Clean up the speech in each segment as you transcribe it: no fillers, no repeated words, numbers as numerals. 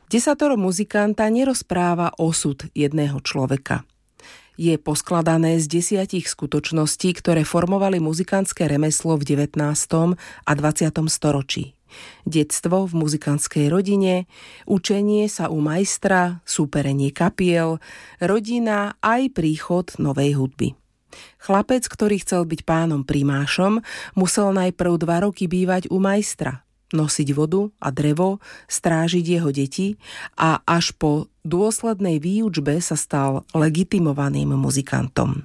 Desatoro muzikanta nerozpráva osud jedného človeka. Je poskladané z 10 skutočností, ktoré formovali muzikantské remeslo v 19. a 20. storočí. Detstvo v muzikantskej rodine, učenie sa u majstra, súperenie kapiel, rodina aj príchod novej hudby. Chlapec, ktorý chcel byť pánom primášom, musel najprv 2 roky bývať u majstra, nosiť vodu a drevo, strážiť jeho deti a až po dôslednej výučbe sa stal legitimovaným muzikantom.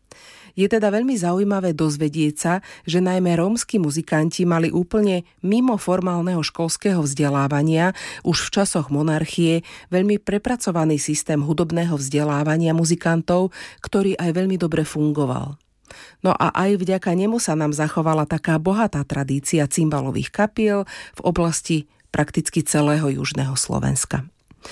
Je teda veľmi zaujímavé dozvedieť sa, že najmä rómski muzikanti mali úplne mimo formálneho školského vzdelávania už v časoch monarchie veľmi prepracovaný systém hudobného vzdelávania muzikantov, ktorý aj veľmi dobre fungoval. No a aj vďaka nemu sa nám zachovala taká bohatá tradícia cymbalových kapiel v oblasti prakticky celého južného Slovenska.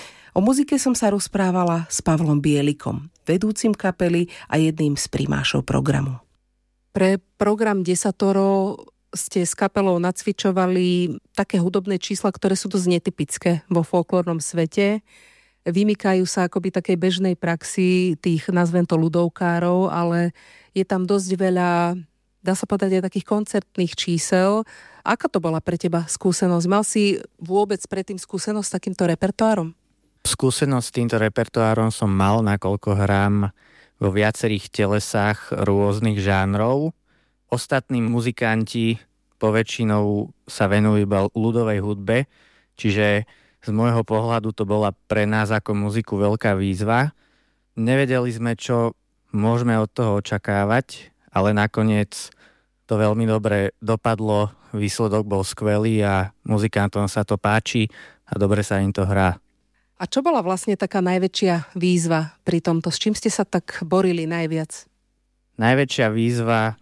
O muzike som sa rozprávala s Pavlom Bielikom, vedúcim kapely a jedným z primášov programu. Pre program Desatoro ste s kapelou nacvičovali také hudobné čísla, ktoré sú dosť netypické vo folklórnom svete. Vymykajú sa akoby takej bežnej praxi tých, nazvem to, ľudovkárov, ale je tam dosť veľa, dá sa povedať, aj takých koncertných čísel. Aká to bola pre teba skúsenosť? Mal si vôbec predtým skúsenosť s takýmto repertoárom? Skúsenosť s týmto repertoárom som mal, nakoľko hrám vo viacerých telesách rôznych žánrov. Ostatní muzikanti poväčšinou sa venujú iba ľudovej hudbe, čiže z môjho pohľadu to bola pre nás ako muziku veľká výzva. Nevedeli sme, čo môžeme od toho očakávať, ale nakoniec to veľmi dobre dopadlo, výsledok bol skvelý a muzikantom sa to páči a dobre sa im to hrá. A čo bola vlastne taká najväčšia výzva pri tomto? S čím ste sa tak borili najviac? Najväčšia výzva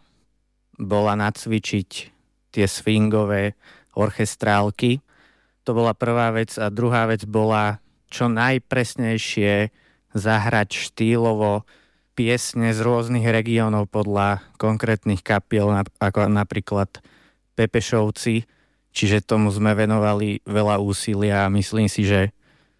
bola nacvičiť tie swingové orchestrálky. To bola prvá vec a druhá vec bola čo najpresnejšie zahrať štýlovo piesne z rôznych regiónov podľa konkrétnych kapiel, ako napríklad Pepešovci. Čiže tomu sme venovali veľa úsilia a myslím si, že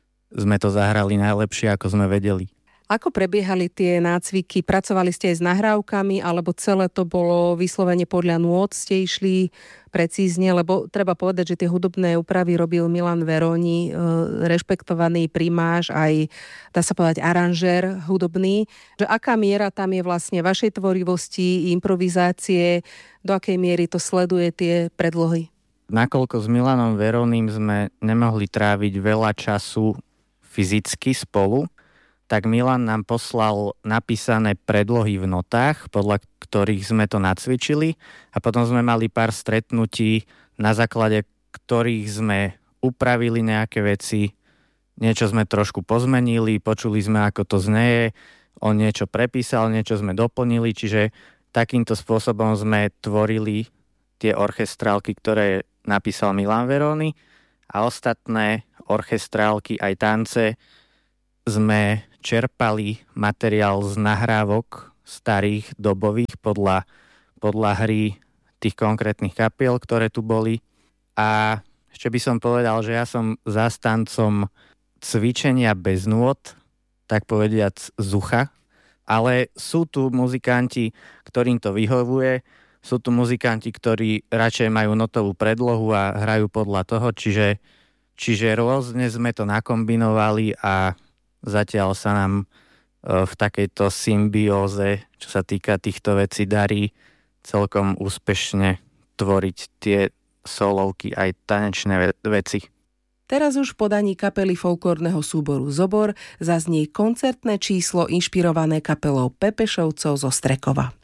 sme to zahrali najlepšie, ako sme vedeli. Ako prebiehali tie nácviky? Pracovali ste aj s nahrávkami, alebo celé to bolo vyslovene podľa nôt? Ste išli precízne, lebo treba povedať, že tie hudobné úpravy robil Milan Veroni, rešpektovaný primáš, aj dá sa povedať aranžér hudobný. Že aká miera tam je vlastne vašej tvorivosti, improvizácie, do akej miery to sleduje tie predlohy? Nakoľko s Milanom Veronim sme nemohli tráviť veľa času fyzicky spolu, tak Milan nám poslal napísané predlohy v notách, podľa ktorých sme to nacvičili a potom sme mali pár stretnutí, na základe ktorých sme upravili nejaké veci, niečo sme trošku pozmenili, počuli sme, ako to znieje, on niečo prepísal, niečo sme doplnili, čiže takýmto spôsobom sme tvorili tie orchestrálky, ktoré napísal Milan Veroni a ostatné orchestrálky aj tance sme čerpali materiál z nahrávok starých, dobových, podľa hry tých konkrétnych kapiel, ktoré tu boli. A ešte by som povedal, že ja som zástancom cvičenia bez nôt, tak povediac z ucha, ale sú tu muzikanti, ktorým to vyhovuje, sú tu muzikanti, ktorí radšej majú notovú predlohu a hrajú podľa toho, čiže rôzne sme to nakombinovali a zatiaľ sa nám v takejto symbióze, čo sa týka týchto vecí, darí celkom úspešne tvoriť tie solovky aj tanečné veci. Teraz už v podaní kapely folklórneho súboru Zobor zaznie koncertné číslo inšpirované kapelou Pepešovcov zo Strekova.